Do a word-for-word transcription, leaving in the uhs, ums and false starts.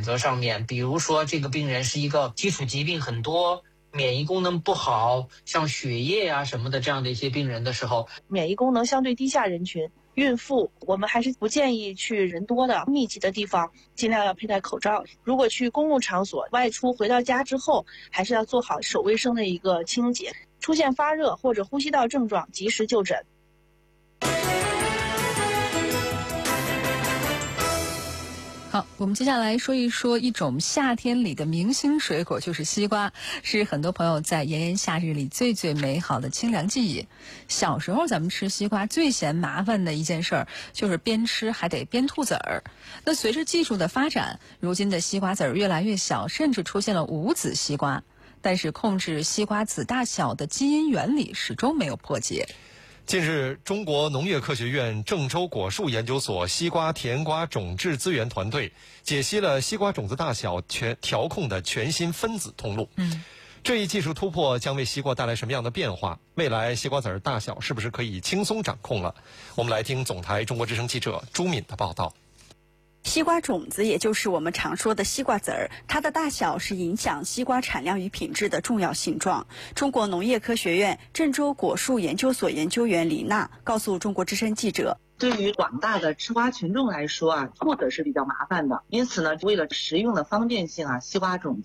选择上面，比如说这个病人是一个基础疾病很多，免疫功能不好，像血液啊什么的这样的一些病人的时候， 免疫功能相对低下人群，孕妇，我们还是不建议去人多的密集的地方，尽量要佩戴口罩。如果去公共场所外出回到家之后，还是要做好手卫生的一个清洁，出现发热或者呼吸道症状及时就诊。 好，我们接下来说一说一种夏天里的明星水果，就是西瓜，是很多朋友在炎炎夏日里最最美好的清凉记忆。小时候咱们吃西瓜最嫌麻烦的一件事儿，就是边吃还得边吐籽儿。那随着技术的发展，如今的西瓜籽儿越来越小，甚至出现了无籽西瓜。但是控制西瓜籽大小的基因原理始终没有破解。 近日，中国农业科学院郑州果树研究所西瓜甜瓜种质资源团队解析了西瓜种子大小全调控的全新分子通路。 嗯， 这一技术突破将为西瓜带来什么样的变化？未来西瓜籽儿大小是不是可以轻松掌控了？我们来听总台中国之声记者朱敏的报道。 西瓜种子，也就是我们常说的西瓜籽儿，它的大小是影响西瓜产量与品质的重要性状。中国农业科学院郑州果树研究所研究员李娜告诉中国之声记者， 对于广大的吃瓜群众来说啊，吐籽是比较麻烦的，因此呢，为了食用的方便性啊，西瓜种子